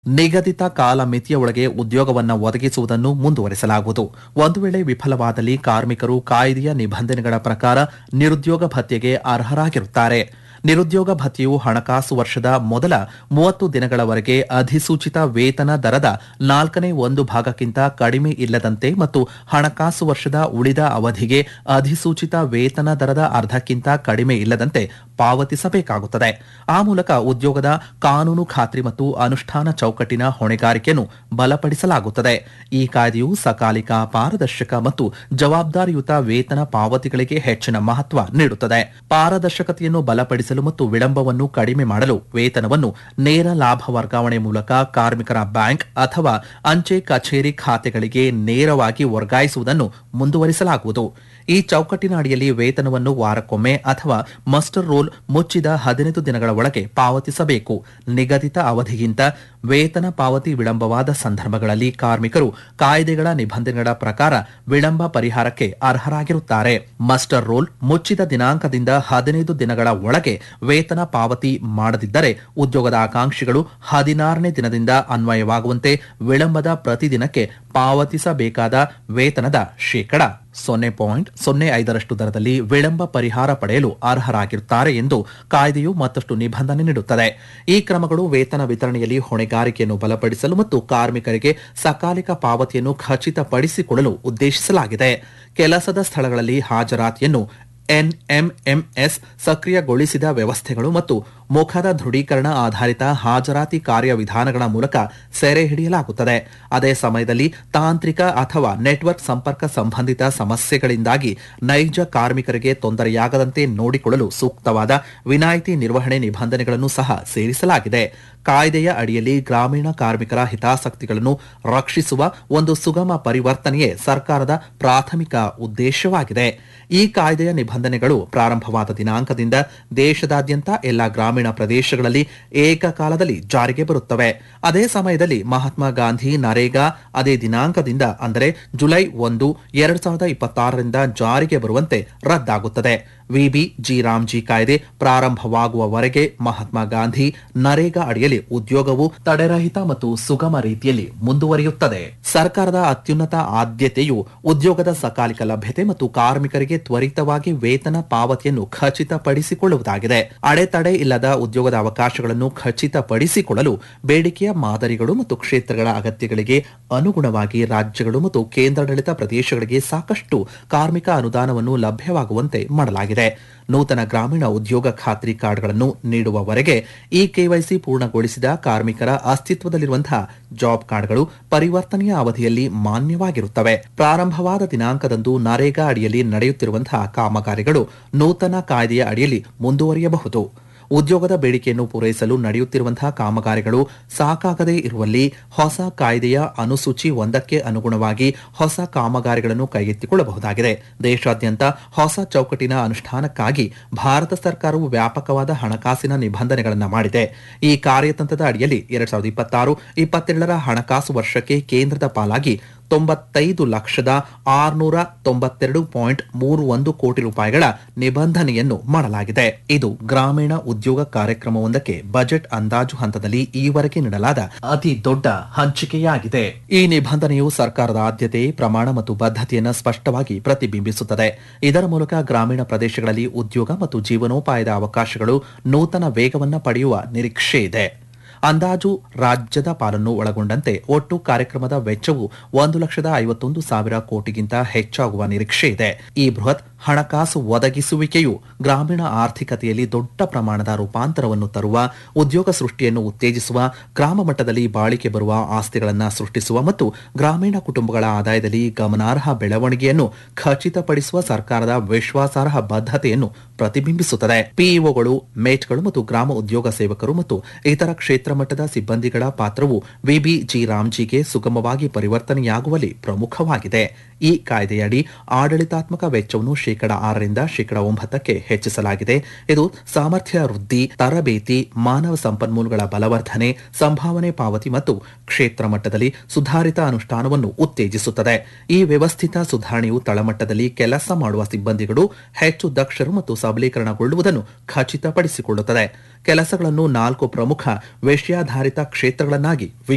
ನಿಗದಿತ ಕಾಲಮಿತಿಯೊಳಗೆ ಉದ್ಯೋಗವನ್ನು ಒದಗಿಸುವುದನ್ನು ಮುಂದುವರಿಸಲಾಗುವುದು. ಒಂದು ವೇಳೆ ವಿಫಲವಾದಲ್ಲಿ ಕಾರ್ಮಿಕರು ಕಾಯ್ದೆಯ ನಿಬಂಧನೆಗಳ ಪ್ರಕಾರ ನಿರುದ್ಯೋಗ ಭತ್ಯೆಗೆ ಅರ್ಹರಾಗಿರುತ್ತಾರೆ. ನಿರುದ್ಯೋಗ ಭತ್ಯೆಯು ಹಣಕಾಸು ವರ್ಷದ ಮೊದಲ 30 ದಿನಗಳವರೆಗೆ ಅಧಿಸೂಚಿತ ವೇತನ ದರದ 4ನೇ ಭಾಗಕ್ಕಿಂತ ಕಡಿಮೆ ಇಲ್ಲದಂತೆ ಮತ್ತು ಹಣಕಾಸು ವರ್ಷದ ಉಳಿದ ಅವಧಿಗೆ ಅಧಿಸೂಚಿತ ವೇತನ ದರದ ಅರ್ಧಕ್ಕಿಂತ ಕಡಿಮೆ ಇಲ್ಲದಂತೆ ಪಾವತಿಸಬೇಕಾಗುತ್ತದೆ. ಆ ಮೂಲಕ ಉದ್ಯೋಗದ ಕಾನೂನು ಖಾತ್ರಿ ಮತ್ತು ಅನುಷ್ಠಾನ ಚೌಕಟ್ಟಿನ ಹೊಣೆಗಾರಿಕೆಯನ್ನು ಬಲಪಡಿಸಲಾಗುತ್ತದೆ. ಈ ಕಾಯ್ದೆಯು ಸಕಾಲಿಕ, ಪಾರದರ್ಶಕ ಮತ್ತು ಜವಾಬ್ದಾರಿಯುತ ವೇತನ ಪಾವತಿಗಳಿಗೆ ಹೆಚ್ಚಿನ ಮಹತ್ವ ನೀಡುತ್ತದೆ. ಪಾರದರ್ಶಕತೆಯನ್ನು ಬಲಪಡಿಸಲು ಮತ್ತು ವಿಳಂಬವನ್ನು ಕಡಿಮೆ ಮಾಡಲು ವೇತನವನ್ನು ನೇರ ಲಾಭ ವರ್ಗಾವಣೆ ಮೂಲಕ ಕಾರ್ಮಿಕರ ಬ್ಯಾಂಕ್ ಅಥವಾ ಅಂಚೆ ಕಚೇರಿ ಖಾತೆಗಳಿಗೆ ನೇರವಾಗಿ ವರ್ಗಾಯಿಸುವುದನ್ನು ಮುಂದುವರಿಸಲಾಗುವುದು. ಈ ಚೌಕಟ್ಟಿನ ಅಡಿಯಲ್ಲಿ ವೇತನವನ್ನು ವಾರಕ್ಕೊಮ್ಮೆ ಅಥವಾ ಮಸ್ಟರ್ ರೋಲ್ ಮುಚ್ಚಿದ 15 ದಿನಗಳ ಒಳಗೆ ಪಾವತಿಸಬೇಕು. ನಿಗದಿತ ಅವಧಿಗಿಂತ ವೇತನ ಪಾವತಿ ವಿಳಂಬವಾದ ಸಂದರ್ಭಗಳಲ್ಲಿ ಕಾರ್ಮಿಕರು ಕಾಯ್ದೆಗಳ ನಿಬಂಧನೆಗಳ ಪ್ರಕಾರ ವಿಳಂಬ ಪರಿಹಾರಕ್ಕೆ ಅರ್ಹರಾಗಿರುತ್ತಾರೆ. ಮಸ್ಟರ್ ರೋಲ್ ಮುಚ್ಚಿದ ದಿನಾಂಕದಿಂದ 15 ದಿನಗಳ ಒಳಗೆ ವೇತನ ಪಾವತಿ ಮಾಡದಿದ್ದರೆ ಉದ್ಯೋಗದ ಆಕಾಂಕ್ಷಿಗಳು 16ನೇ ದಿನದಿಂದ ಅನ್ವಯವಾಗುವಂತೆ ವಿಳಂಬದ ಪ್ರತಿದಿನಕ್ಕೆ ಪಾವತಿಸಬೇಕಾದ ವೇತನದ ಶೇಕಡ 0.05 ದರದಲ್ಲಿ ವಿಳಂಬ ಪರಿಹಾರ ಪಡೆಯಲು ಅರ್ಹರಾಗಿರುತ್ತಾರೆ ಎಂದು ಕಾಯ್ದೆಯು ಮತ್ತಷ್ಟು ನಿಬಂಧನೆ ನೀಡುತ್ತದೆ. ಈ ಕ್ರಮಗಳು ವೇತನ ವಿತರಣೆಯಲ್ಲಿ ಹೊಣೆಗಾರಿಕೆಯನ್ನು ಬಲಪಡಿಸಲು ಮತ್ತು ಕಾರ್ಮಿಕರಿಗೆ ಸಕಾಲಿಕ ಪಾವತಿಯನ್ನು ಖಚಿತಪಡಿಸಿಕೊಳ್ಳಲು ಉದ್ದೇಶಿಸಲಾಗಿದೆ. ಕೆಲಸದ ಸ್ಥಳಗಳಲ್ಲಿ ಹಾಜರಾತಿಯನ್ನು ಎನ್ಎಂಎಂಎಸ್ ಸಕ್ರಿಯಗೊಳಿಸಿದ ವ್ಯವಸ್ಥೆಗಳು ಮತ್ತು ಮುಖದ ದೃಢೀಕರಣ ಆಧಾರಿತ ಹಾಜರಾತಿ ಕಾರ್ಯವಿಧಾನಗಳ ಮೂಲಕ ಸೆರೆ ಹಿಡಿಯಲಾಗುತ್ತದೆ. ಅದೇ ಸಮಯದಲ್ಲಿ ತಾಂತ್ರಿಕ ಅಥವಾ ನೆಟ್ವರ್ಕ್ ಸಂಪರ್ಕ ಸಂಬಂಧಿತ ಸಮಸ್ಯೆಗಳಿಂದಾಗಿ ನೈಜ ಕಾರ್ಮಿಕರಿಗೆ ತೊಂದರೆಯಾಗದಂತೆ ನೋಡಿಕೊಳ್ಳಲು ಸೂಕ್ತವಾದ ವಿನಾಯಿತಿ ನಿರ್ವಹಣೆ ನಿಬಂಧನೆಗಳನ್ನು ಸಹ ಸೇರಿಸಲಾಗಿದೆ. ಕಾಯ್ದೆಯ ಅಡಿಯಲ್ಲಿ ಗ್ರಾಮೀಣ ಕಾರ್ಮಿಕರ ಹಿತಾಸಕ್ತಿಗಳನ್ನು ರಕ್ಷಿಸುವ ಒಂದು ಸುಗಮ ಪರಿವರ್ತನೆಯೇ ಸರ್ಕಾರದ ಪ್ರಾಥಮಿಕ ಉದ್ದೇಶವಾಗಿದೆ. ಈ ಕಾಯ್ದೆಯ ನಿಬಂಧನೆಗಳು ಪ್ರಾರಂಭವಾದ ದಿನಾಂಕದಿಂದ ದೇಶದಾದ್ಯಂತ ಎಲ್ಲ ಗ್ರಾಮೀಣ ಪ್ರದೇಶಗಳಲ್ಲಿ ಏಕಕಾಲದಲ್ಲಿ ಜಾರಿಗೆ ಬರುತ್ತವೆ. ಅದೇ ಸಮಯದಲ್ಲಿ ಮಹಾತ್ಮ ಗಾಂಧಿ ನರೇಗಾ ಅದೇ ದಿನಾಂಕದಿಂದ ಅಂದರೆ ಜುಲೈ 1, 2026ರಿಂದ ಜಾರಿಗೆ ಬರುವಂತೆ ರದ್ದಾಗುತ್ತದೆ. ವಿಬಿ-ಜಿ ರಾಮ್ಜಿ ಕಾಯ್ದೆ ಪ್ರಾರಂಭವಾಗುವವರೆಗೆ ಮಹಾತ್ಮ ಗಾಂಧಿ ನರೇಗಾ ಅಡಿಯಲ್ಲಿ ಉದ್ಯೋಗವು ತಡೆರಹಿತ ಮತ್ತು ಸುಗಮ ರೀತಿಯಲ್ಲಿ ಮುಂದುವರಿಯುತ್ತದೆ. ಸರ್ಕಾರದ ಅತ್ಯುನ್ನತ ಆದ್ಯತೆಯು ಉದ್ಯೋಗದ ಸಕಾಲಿಕ ಲಭ್ಯತೆ ಮತ್ತು ಕಾರ್ಮಿಕರಿಗೆ ತ್ವರಿತವಾಗಿ ವೇತನ ಪಾವತಿಯನ್ನು ಖಚಿತಪಡಿಸಿಕೊಳ್ಳುವುದಾಗಿದೆ. ಅಡೆತಡೆ ಇಲ್ಲದ ಉದ್ಯೋಗದ ಅವಕಾಶಗಳನ್ನು ಖಚಿತಪಡಿಸಿಕೊಳ್ಳಲು ಬೇಡಿಕೆಯ ಮಾದರಿಗಳು ಮತ್ತು ಕ್ಷೇತ್ರಗಳ ಅಗತ್ಯಗಳಿಗೆ ಅನುಗುಣವಾಗಿ ರಾಜ್ಯಗಳು ಮತ್ತು ಕೇಂದ್ರಾಡಳಿತ ಪ್ರದೇಶಗಳಿಗೆ ಸಾಕಷ್ಟು ಕಾರ್ಮಿಕ ಅನುದಾನವನ್ನು ಲಭ್ಯವಾಗುವಂತೆ ಮಾಡಲಾಗಿದೆ. ನೂತನ ಗ್ರಾಮೀಣ ಉದ್ಯೋಗ ಖಾತ್ರಿ ಕಾರ್ಡ್ಗಳನ್ನು ನೀಡುವವರೆಗೆ ಈ ಕೆವೈಸಿ ಪೂರ್ಣಗೊಳಿಸಿದ ಕಾರ್ಮಿಕರ ಅಸ್ತಿತ್ವದಲ್ಲಿರುವಂತಹ ಜಾಬ್ ಕಾರ್ಡ್ಗಳು ಪರಿವರ್ತನೆಯ ಅವಧಿಯಲ್ಲಿ ಮಾನ್ಯವಾಗಿರುತ್ತವೆ. ಪ್ರಾರಂಭವಾದ ದಿನಾಂಕದಂದು ನರೇಗಾ ಅಡಿಯಲ್ಲಿ ನಡೆಯುತ್ತಿರುವಂತಹ ಕಾಮಗಾರಿಗಳು ನೂತನ ಕಾಯ್ದೆಯ ಅಡಿಯಲ್ಲಿ ಮುಂದುವರಿಯಬಹುದು. ಉದ್ಯೋಗದ ಬೇಡಿಕೆಯನ್ನು ಪೂರೈಸಲು ನಡೆಯುತ್ತಿರುವಂತಹ ಕಾಮಗಾರಿಗಳು ಸಾಕಾಗದೇ ಇರುವಲ್ಲಿ ಹೊಸ ಕಾಯ್ದೆಯ ಅನುಸೂಚಿ 1ಕ್ಕೆ ಅನುಗುಣವಾಗಿ ಹೊಸ ಕಾಮಗಾರಿಗಳನ್ನು ಕೈಗೆತ್ತಿಕೊಳ್ಳಬಹುದಾಗಿದೆ. ದೇಶಾದ್ಯಂತ ಹೊಸ ಚೌಕಟ್ಟಿನ ಅನುಷ್ಠಾನಕ್ಕಾಗಿ ಭಾರತ ಸರ್ಕಾರವು ವ್ಯಾಪಕವಾದ ಹಣಕಾಸಿನ ನಿಬಂಧನೆಗಳನ್ನು ಮಾಡಿದೆ. ಈ ಕಾರ್ಯತಂತ್ರದ ಅಡಿಯಲ್ಲಿ 2026-27ರ ಹಣಕಾಸು ವರ್ಷಕ್ಕೆ ಕೇಂದ್ರದ ಪಾಲಾಗಿ 95,692.31 ಕೋಟಿ ರೂಪಾಯಿಗಳ ನಿಬಂಧನೆಯನ್ನು ಮಾಡಲಾಗಿದೆ. ಇದು ಗ್ರಾಮೀಣ ಉದ್ಯೋಗ ಕಾರ್ಯಕ್ರಮವೊಂದಕ್ಕೆ ಬಜೆಟ್ ಅಂದಾಜು ಹಂತದಲ್ಲಿ ಈವರೆಗೆ ನೀಡಲಾದ ಅತಿ ದೊಡ್ಡ ಹಂಚಿಕೆಯಾಗಿದೆ. ಈ ನಿಬಂಧನೆಯು ಸರ್ಕಾರದ ಆದ್ಯತೆ, ಪ್ರಮಾಣ ಮತ್ತು ಬದ್ಧತೆಯನ್ನು ಸ್ಪಷ್ಟವಾಗಿ ಪ್ರತಿಬಿಂಬಿಸುತ್ತದೆ. ಇದರ ಮೂಲಕ ಗ್ರಾಮೀಣ ಪ್ರದೇಶಗಳಲ್ಲಿ ಉದ್ಯೋಗ ಮತ್ತು ಜೀವನೋಪಾಯದ ಅವಕಾಶಗಳು ನೂತನ ವೇಗವನ್ನು ಪಡೆಯುವ ನಿರೀಕ್ಷೆ ಇದೆ. ಅಂದಾಜು ರಾಜ್ಯದ ಪಾಲನ್ನು ಒಳಗೊಂಡಂತೆ ಒಟ್ಟು ಕಾರ್ಯಕ್ರಮದ ವೆಚ್ಚವು 1,51,000 ಕೋಟಿಗಿಂತ ಹೆಚ್ಚಾಗುವ ನಿರೀಕ್ಷೆ ಇದೆ. ಈ ಬೃಹತ್ ಹಣಕಾಸು ಒದಗಿಸುವಿಕೆಯು ಗ್ರಾಮೀಣ ಆರ್ಥಿಕತೆಯಲ್ಲಿ ದೊಡ್ಡ ಪ್ರಮಾಣದ ರೂಪಾಂತರವನ್ನು ತರುವ, ಉದ್ಯೋಗ ಸೃಷ್ಟಿಯನ್ನು ಉತ್ತೇಜಿಸುವ, ಗ್ರಾಮ ಮಟ್ಟದಲ್ಲಿ ಬಾಳಿಕೆ ಬರುವ ಆಸ್ತಿಗಳನ್ನು ಸೃಷ್ಟಿಸುವ ಮತ್ತು ಗ್ರಾಮೀಣ ಕುಟುಂಬಗಳ ಆದಾಯದಲ್ಲಿ ಗಮನಾರ್ಹ ಬೆಳವಣಿಗೆಯನ್ನು ಖಚಿತಪಡಿಸುವ ಸರ್ಕಾರದ ವಿಶ್ವಾಸಾರ್ಹ ಬದ್ಧತೆಯನ್ನು ಪ್ರತಿಬಿಂಬಿಸುತ್ತದೆ. ಪಿಇಒಗಳು, ಮೇಟ್ಗಳು ಮತ್ತು ಗ್ರಾಮ ಉದ್ಯೋಗ ಸೇವಕರು ಮತ್ತು ಇತರ ಕ್ಷೇತ್ರ ಮಟ್ಟದ ಸಿಬ್ಬಂದಿಗಳ ಪಾತ್ರವು ವಿಬಿ-ಜಿ ರಾಮ್ಜಿಗೆ ಸುಗಮವಾಗಿ ಪರಿವರ್ತನೆಯಾಗುವಲ್ಲಿ ಪ್ರಮುಖವಾಗಿದೆ. ಈ ಕಾಯ್ದೆಯಡಿ ಆಡಳಿತಾತ್ಮಕ ವೆಚ್ಚವನ್ನು 6ರಿಂದ 9%ಕ್ಕೆ ಹೆಚ್ಚಿಸಲಾಗಿದೆ. ಇದು ಸಾಮರ್ಥ್ಯ ವೃದ್ಧಿ, ತರಬೇತಿ, ಮಾನವ ಸಂಪನ್ಮೂಲಗಳ ಬಲವರ್ಧನೆ, ಸಂಭಾವನೆ ಪಾವತಿ ಮತ್ತು ಕ್ಷೇತ್ರ ಮಟ್ಟದಲ್ಲಿ ಸುಧಾರಿತ ಅನುಷ್ಠಾನವನ್ನು ಉತ್ತೇಜಿಸುತ್ತದೆ. ಈ ವ್ಯವಸ್ಥಿತ ಸುಧಾರಣೆಯು ತಳಮಟ್ಟದಲ್ಲಿ ಕೆಲಸ ಮಾಡುವ ಸಿಬ್ಬಂದಿಗಳು ಹೆಚ್ಚು ದಕ್ಷರು ಮತ್ತು ಸಬಲೀಕರಣಗೊಳ್ಳುವುದನ್ನು ಖಚಿತಪಡಿಸಿಕೊಳ್ಳುತ್ತದೆ. ಕೆಲಸಗಳನ್ನು 4 ಪ್ರಮುಖ ವಿಷಯಾಧಾರಿತ ಕ್ಷೇತ್ರಗಳನ್ನಾಗಿ